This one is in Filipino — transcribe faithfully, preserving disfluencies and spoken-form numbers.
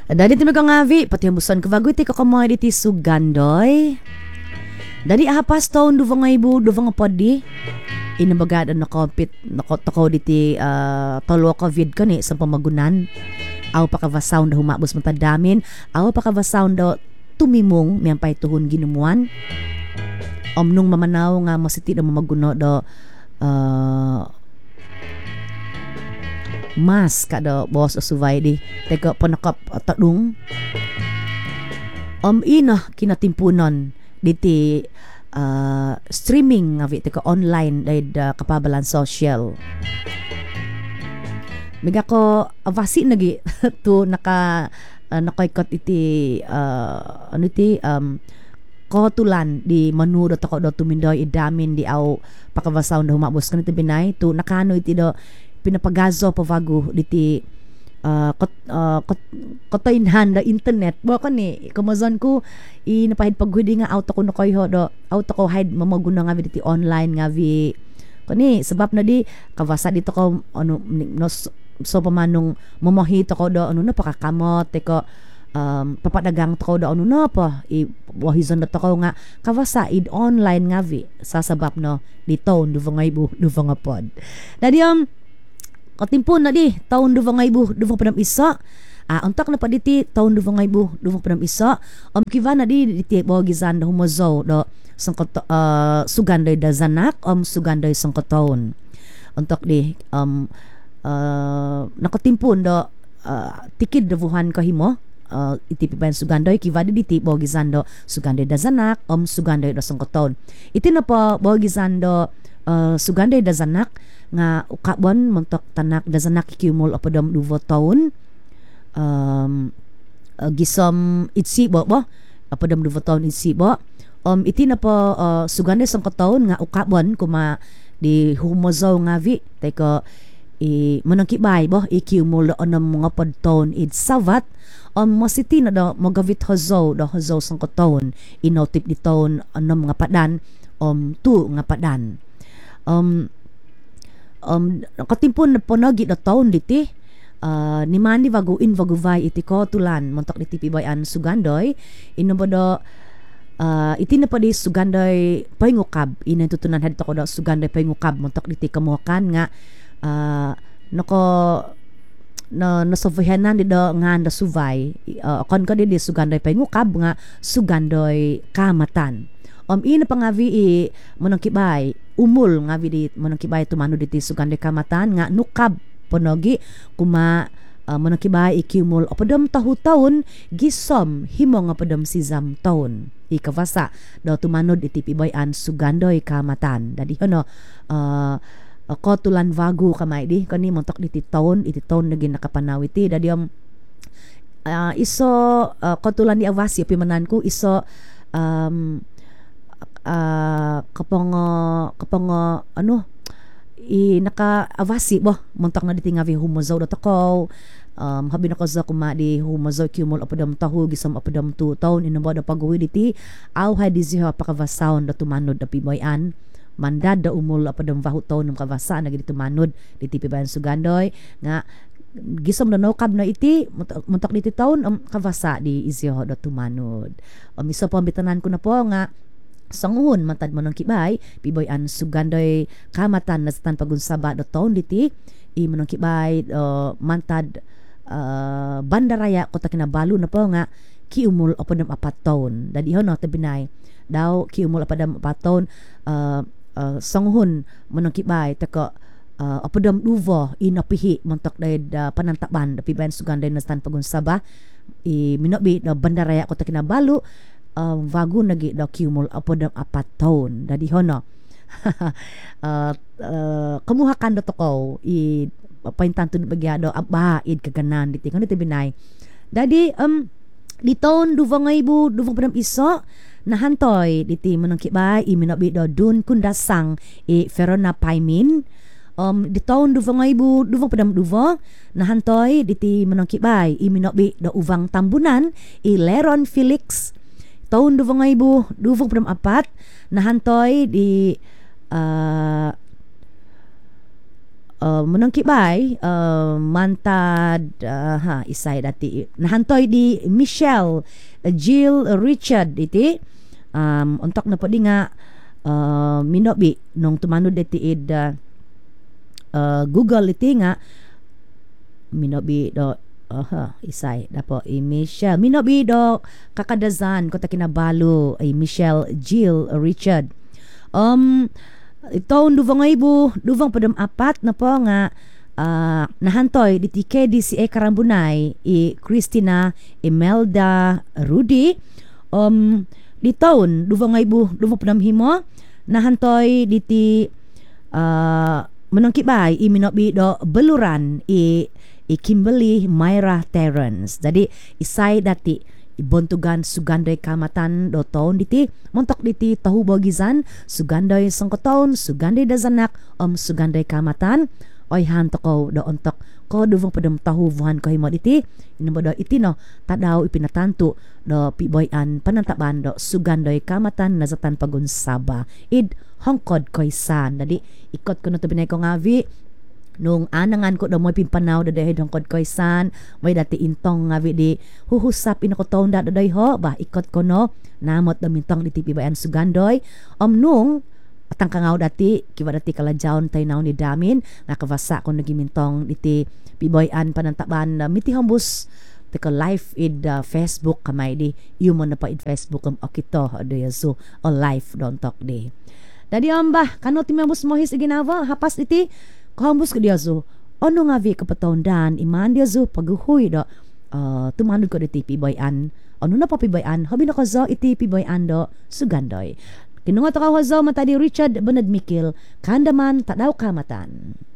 Dadi ti magangavi, pati hamusan kavagoy ti kakamay ti sugandoy. Dadi ahapas taon duvang ibu, duvang podi. Inabagadan na kompit, nakotoko diti uh, tolo COVID ka ni sa pamagunan. Aw pakavasound da humabos matadamin. Aw pakavasound da tumimong miyampay tuhon ginumuan. Omnong mamanaw nga masiti na mamaguno do uh, mas kada boss asuvay di teka panakap atadung om ina kinatimpunon diti uh, streaming nga vi teka online dahil uh, kapabalan social miga ko avasi nagi to naka uh, nakaikot iti uh, ano iti um, kotulan di manuro to ko do tumindoy idamin di aw pakavasaw na humabos kanito binay to nakano iti do pinapagazo pavago diti uh, kot uh, kot kotoinhan da internet bo kani kumazon ko i napahid paghudi nga auto ko no koy ho do auto ko hide mamaguna nga diti online nga vi kani sebab na di kawasa dito ko ano no, so pamanong mamahito ko do ano na pakakamot teko um, papadagang to ko do ano na pa i wahizon na to ko nga kawasa id online nga vi sasabab no dito duva nga ibu duva nga pod dadi um katimpon na di taon duva nga ibu duva padam isa ah untak na pa diti taon duva nga ibu duva padam isa um kiva na di diti bogizan da humozo do sangkot uh, sugandoy da zanak um sugandoy sangkoton untak di um uh, nakatimpon do uh, tikid davuhan kahimo uh, iti pibayan sugandoy kiva di diti bogizan do sugandoy da zanak um sugandoy da sangkoton iti na pa bogizan do uh, sugandoy da zanak nga ukabon montok tanak dazanak ikimol apadam duvo taon um uh, gisom itsibo bo apadam duvo taon itsibo um iti na po uh, sugande sang kataon nga ukabon kuma di humozo nga vi teko i manangkibay bo ikimol onam mga padton id savat um masiti na do magavit hozo do hozo sang kataon inotip di taon onam nga padan um tu nga padan um um katimpon na ponagi na taon diti uh, ni mani vaguin vaguvay iti kotulan montok diti pibayan sugandoy inobodo uh, iti na pa di sugandoy paingukab ina tutunan hadto ko do sugandoy paingukab montok diti kamuhakan nga uh, nako no nasovahanan di do nga na suvay uh, kon ko di sugandoy paingukab nga sugandoy kamatan um ina pa nga vi monong kibay umul nga vi di monong kibay tumano diti sugandoy kamatan nga nukab ponogi kuma uh, monong kibay ikimul apadam tahu-taon gisom himo nga padam sizam taon ikavasa daw tumanod iti pibayan sugandoy kamatan dadi hono uh, uh, kotulan vagu kamay di kani montok diti taon iti taon naging nakapanaw iti dadi um, uh, iso uh, kotulan di avasi pimanan ko iso um, Uh, kapang uh, kapang uh, ano i naka avasi bo montak na diti nga vi humozaw da takaw um habi na kaza kuma di humozaw kimol apadam tahu gisam apadam tu taon inabo da pagui diti aw ha diziha pakavasaon da tumanod da piboyan mandad da umul apadam vahu taon ng kavasa na gidi tumanod diti pibayan sugandoy nga gisam na nokab na iti montak diti taon um, kavasa di iziha da tumanod um, isa pa bitanan ko na po nga sanguhon matad mo ng kibay piboy an sugandoy kamatan na satan pagunsaba do taon diti i mo ng kibay uh, mantad uh, bandaraya ko ta kinabalo na po nga kiumul apadam apat taon dadi ho no tabinay daw kiumul apadam apat taon uh, uh, sanguhon mo ng kibay tako uh, apadam duvo inapihi montok dayad uh, panantaban pibayan sugandoy na satan pagunsaba i minobi do bandaraya ko ta kinabalo Um, vago nagi daw kumul apodam apat taon dadi hono uh, uh, kamuhakan do to ko i paintanto bagyado abaid kaganan diti kuno ti binay dadi um di taon duva nga ibu duva padam iso nahantoy diti manang kibay i minabi do dun kundasang i ferona paimin um di taon duva nga ibu duva padam duva nahantoy diti manang kibay i minabi do uvang tambunan i Leron Felix taon duvang nga ibu duvang padam apat nahantoy di uh, uh, munang kibay uh, mantad uh, ha isay dati nahantoy di Michelle uh, Jill uh, Richard iti um untok na pudi nga uh, minobi nung tumanod iti id uh, uh, Google iti nga minobi do aha isay dapo i Michelle minobi do kakadazan ko ta kinabalo ay Michelle Jill Richard um ito duvang ibu duvang padam apat na po nga uh, nahantoy di K D C A Karambunay i Christina Imelda Rudy um di taon duvang ibu duvang padam himo nahantoy diti uh, menangkibay i minobi do beluran i i Kimberly Myra Terrence. Jadi isay dati ibontugan sugandoy kamatan do taon diti montok diti tahu bogizan sugandoy sangkotaon sugandoy dazanak om sugandoy kamatan oy hanto ko do ontok ko duvang padam tahu vuhan ko himo diti inmo do iti no tadaw ipinatanto do piboyan panantaban do sugandoy kamatan nazatan pagunsaba id hongkod koisan. Jadi ikot ko no to binay ko ngavi nung anangan ko daw mo pimpanaw da dahil hongkod koisan may dati intong nga di huhusap ina ko taon da daday ho ba ikot ko no namot da mintong di tipibayan sugandoy om nung atang kangaw dati kiwa dati kalajawon tay naw ni damin nga kavasa ko nagimintong diti piboyan panantaban uh, miti hambus tiko live id uh, Facebook kamay di human na pa id Facebook um okito do yaso o live don't talk di dadi amba kano timambus mohis iginawa hapas iti kahambus ko diya so, ano nga vi kapatondan, iman diya so, paghuhuy do, uh, tumanod ko di piboyan, ano na pa piboyan, habi na ko so, iti piboyan do, sugandoy. Kinunga to ka ho so, matadi Richard Bened Mikil, kandaman, tadaw kamatan.